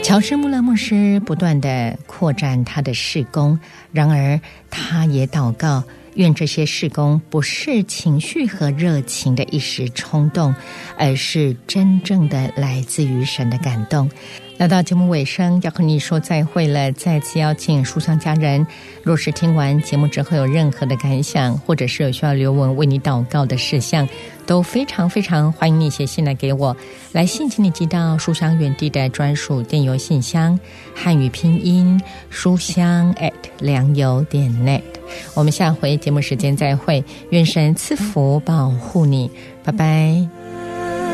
乔治·穆勒牧师不断地扩展他的事工，然而他也祷告，愿这些事工不是情绪和热情的一时冲动，而是真正的来自于神的感动。来到节目尾声，要和你说再会了。再次邀请书香家人，若是听完节目之后有任何的感想，或者是有需要留文为你祷告的事项，都非常非常欢迎你写信来给我。来信请你寄到书香园地的专属电邮信箱，汉语拼音书香@良友.net。我们下回节目时间再会，愿神赐福保护你，拜拜。